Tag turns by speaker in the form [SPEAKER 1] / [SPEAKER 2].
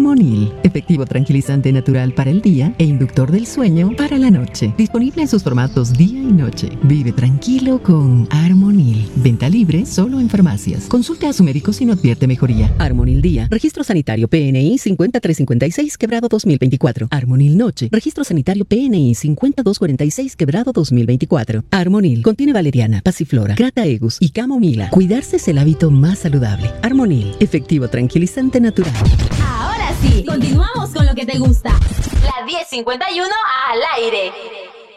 [SPEAKER 1] Armonil, efectivo tranquilizante natural para el día e inductor del sueño para la noche. Disponible en sus formatos día y noche. Vive tranquilo con Armonil. Venta libre solo en farmacias. Consulte a su médico si no advierte mejoría. Armonil Día, Registro Sanitario PNI 50356 quebrado 2024. Armonil Noche, Registro Sanitario PNI 5246 quebrado 2024. Armonil contiene valeriana, pasiflora, crataegus y camomila. Cuidarse es el hábito más saludable. Armonil, efectivo tranquilizante natural.
[SPEAKER 2] Ahora sí, continuamos con lo que te gusta. La 10:51 al aire.